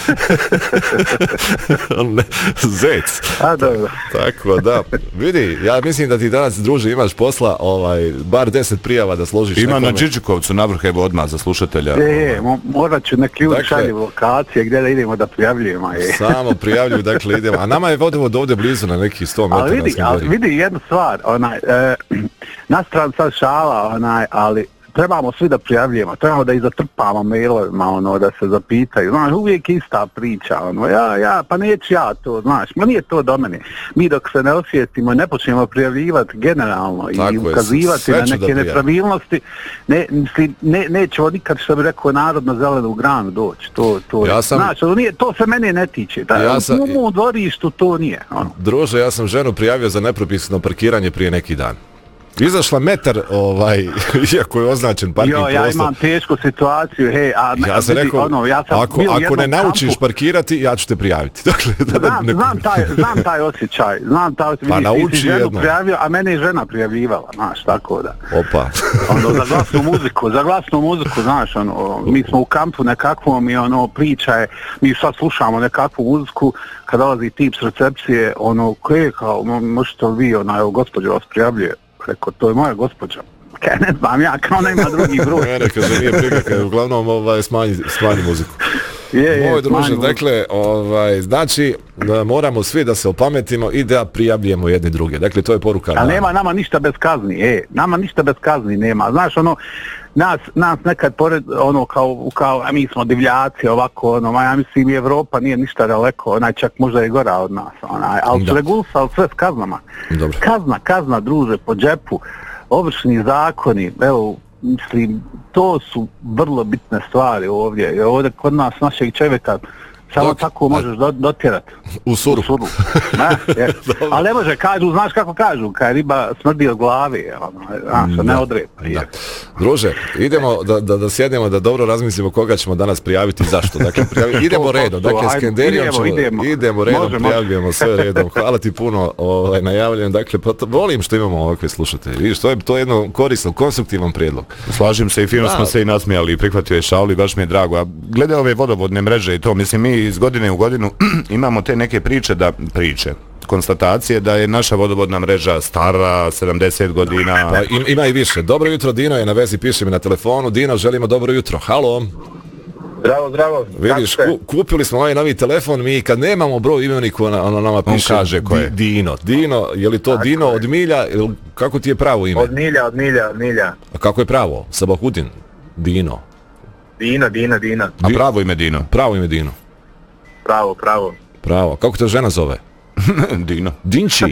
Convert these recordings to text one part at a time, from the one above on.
Zec. A, dobro. Tako da, vidi, ja mislim da ti danas, druže, imaš posla, bar 10 prijava da složiš. Ima nekome. na Čičikovcu, navrh, evo odmah za slušatelja. Morat ću neki ljudi Dakle, šalju lokacije gdje da idemo da prijavljujemo. Samo prijavljuju, dakle idemo. A nama je vodovod ovdje blizu na nekih 100 metara. Ali vidi jednu stvar, na stranu sad šala, ali trebamo svi da prijavljujemo, trebamo da i zatrpamo mailovima, da se zapitaju, znaš, uvijek ista priča, pa neću ja to, znaš, ma nije to do mene. Mi dok se ne osvijestimo, ne počnemo prijavljivati generalno i ukazivati na neke nepravilnosti, nećemo nikad, što bi rekao, narod na zelenu granu doći, znaš, to se mene ne tiče, u mom dvorištu to nije. Druže, ja sam ženu prijavio za nepropisno parkiranje prije neki dan. Izašla metar, iako je označen parking prostor. Ja imam tešku situaciju, ja sam rekao, ako ne naučiš parkirati, ja ću te prijaviti. Dakle, znam taj osjećaj, pa nauči ženu prijavio, a mene je žena prijavljivala, znaš, tako da. Opa. Za glasnu muziku, znaš, mi smo u kampu nekakvom i priča je, mi sad slušamo nekakvu muziku, kad dolazi tip s recepcije, kao, možete li vi, gospođo vas prijavljuje. Rekao, to je moja gospođa. Kaj ne znam ja, kao nema drugi broj. Ne, kaže, nije prikakaj, uglavnom smanji muziku. Moj druže, dakle, znači, moramo svi da se opametimo i da prijavljujemo jedni druge. Dakle, to je poruka. A nema nama ništa bez kazni, nama ništa bez kazni nema. Znaš, nas nekad pored, kao, a mi smo divljaci, ovako, ja mislim i Evropa nije ništa daleko, čak možda je gora od nas, ali su regulisali sve s kaznama. Dobro. Kazna, druže, po džepu, ovršni zakoni, evo, mislim, to su vrlo bitne stvari ovdje. Ovdje kod nas, našeg čovjeka, samo tako možeš dotjerati. U suru. Ali ne može, znaš kako kažu, kad riba smrdi od glavi, ne odrepa. Druže, idemo da sjednemo, da dobro razmislimo koga ćemo danas prijaviti i zašto. Dakle, idemo redom, dakle, Skenderijom idemo redom, prijavljujemo sve redom. Hvala ti puno, najavljujem, dakle, volim što imamo ovakve slušatelje. Vidiš, to je jedno korisno, konstruktivan prijedlog. Slažem se i fino smo se i nasmijali i prihvatio je Šauli, baš mi je drago. A glede ove vodovodne mreže i to, mislim, mi iz godine u godinu imamo te neke konstatacije da je naša vodovodna mreža stara, 70 godina. Pa, ima i više. Dobro jutro, Dino je na vezi, piše mi na telefonu. Dino, želimo dobro jutro. Halo. Zdravo. Vidiš, kupili smo ovaj novi telefon, mi kad nemamo broj imenika, nama piše, kaže ko je. Dino, je li to Dino od Milja, kako ti je pravo ime? Od Milja. A kako je pravo? Sabahudin? Dino. Dino. A pravo ime Dino? Pravo ime Dino. Pravo. Kako te žena zove? Dino. Dinči.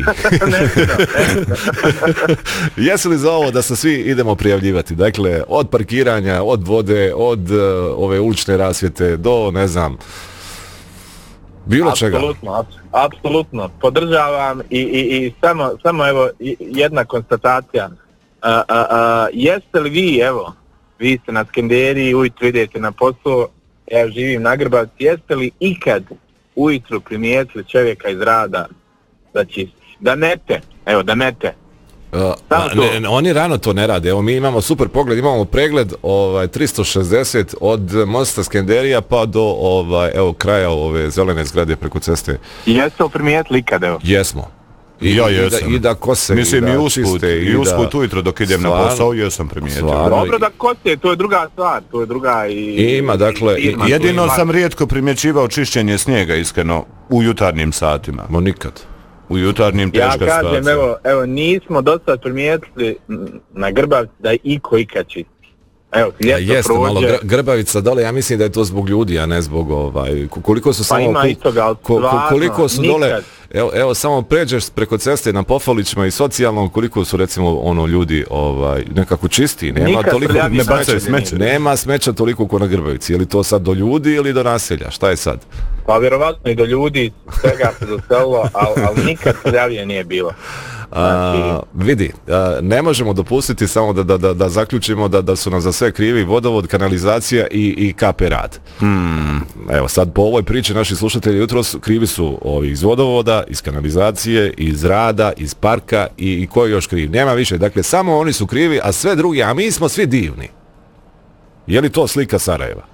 Jesi li za ovo da se svi idemo prijavljivati? Dakle, od parkiranja, od vode, od ove ulične rasvjete do, ne znam, bilo čega. Apsolutno. Podržavam i samo evo jedna konstatacija. Jeste li vi, evo, vi ste na Skenderiji, ujutro idete na posao, ja živim na Grbavci, jeste li ikad ujutro primijetili čovjeka iz rada da čisti? Da mete. Oni rano to ne rade. Evo, mi imamo super pogled, imamo pregled 360 od mosta Skenderija pa do kraja ove zelene zgrade preko ceste. Jeste li primijetili ikad, evo? Jesmo. I da kose, mislim, i usput ujutro dok idem na posao, jesam primijetio. Dobro da kose, to je druga stvar, Ima, dakle... Jedino sam rijetko primjećivao čišćenje snijega, iskreno, u jutarnjim satima. Nikad. U jutarnjim teška situacija. Ja kažem, evo, nismo dosta primijetili na Grbavci da iko ikad čisti. Evo, jeste, malo Grbavica dole, ja mislim da je to zbog ljudi, a ne zbog koliko su samo... Pa ima i toga, koliko su dole, evo, samo pređeš preko ceste na Pofalićima i socijalnom, koliko su, recimo, ljudi nekako čisti, nema toliko... Ne bacaju smeće. Nema smeća toliko ko na Grbavici, je li to sad do ljudi ili do naselja, šta je sad? Pa vjerovatno i do ljudi, svega se doselilo, ali nikad prljavije nije bilo. Vidi, ne možemo dopustiti samo da zaključimo da su nam za sve krivi vodovod, kanalizacija i KP rad. Evo sad po ovoj priči naši slušatelji jutros krivi su iz vodovoda, iz kanalizacije, iz rada, iz parka i ko je još kriv? Nema više, dakle samo oni su krivi, a sve drugi, a mi smo svi divni. Je li to slika Sarajeva?